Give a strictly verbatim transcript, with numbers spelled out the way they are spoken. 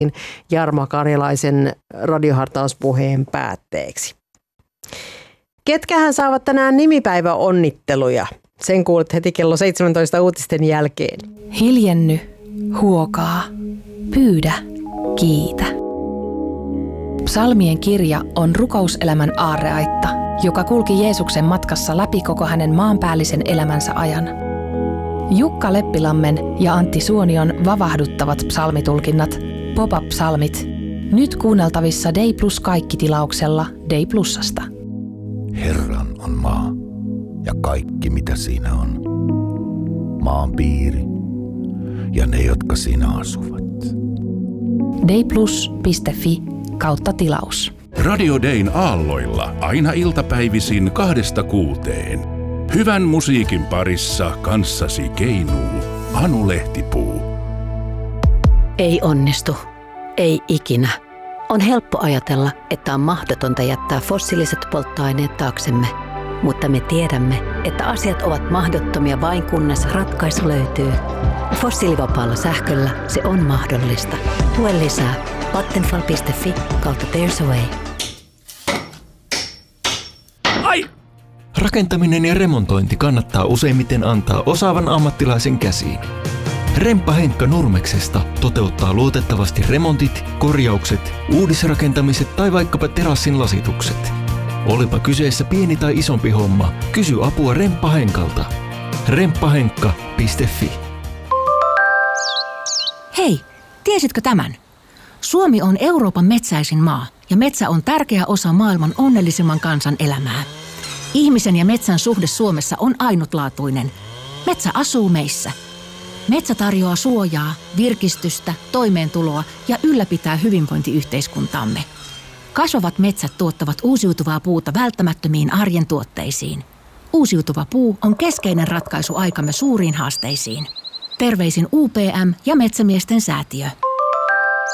Jarmo Karjalaisen radiohartauspuheen päätteeksi. Ketkähän saavat tänään nimipäiväonnitteluja? Sen kuulet heti kello seitsemäntoista uutisten jälkeen. Hiljenny, huokaa, pyydä, kiitä. Psalmien kirja on rukouselämän aarreaitta, joka kulki Jeesuksen matkassa läpi koko hänen maanpäällisen elämänsä ajan. Jukka Leppilammen ja Antti Suonion vavahduttavat psalmitulkinnat, pop-up-psalmit, nyt kuunneltavissa Day Plus kaikki-tilauksella Day Plusasta. Herran on maa ja kaikki mitä siinä on. Maan piiri ja ne, jotka siinä asuvat. dayplus piste fi kautta tilaus. Radio Dayn aalloilla aina iltapäivisin kahdesta kuuteen. Hyvän musiikin parissa kanssasi keinuu Anu Lehtipuu. Ei onnistu. Ei ikinä. On helppo ajatella, että on mahdotonta jättää fossiiliset polttoaineet taaksemme. Mutta me tiedämme, että asiat ovat mahdottomia vain kunnes ratkaisu löytyy. Fossiilivapaalla sähköllä se on mahdollista. Lue lisää vattenfall piste fi kautta There's a Way. Ai! Rakentaminen ja remontointi kannattaa useimmiten antaa osaavan ammattilaisen käsiin. Remppa Henkka Nurmeksesta toteuttaa luotettavasti remontit, korjaukset, uudisrakentamiset tai vaikkapa terassin lasitukset. Olipa kyseessä pieni tai isompi homma, kysy apua Remppa Henkalta. remppahenkka piste fi. Hei, tiesitkö tämän? Suomi on Euroopan metsäisin maa ja metsä on tärkeä osa maailman onnellisimman kansan elämää. Ihmisen ja metsän suhde Suomessa on ainutlaatuinen. Metsä asuu meissä. Metsä tarjoaa suojaa, virkistystä, toimeentuloa ja ylläpitää hyvinvointiyhteiskuntaamme. Kasvavat metsät tuottavat uusiutuvaa puuta välttämättömiin arjen tuotteisiin. Uusiutuva puu on keskeinen ratkaisu aikamme suuriin haasteisiin. Terveisin U P M ja Metsämiesten säätiö.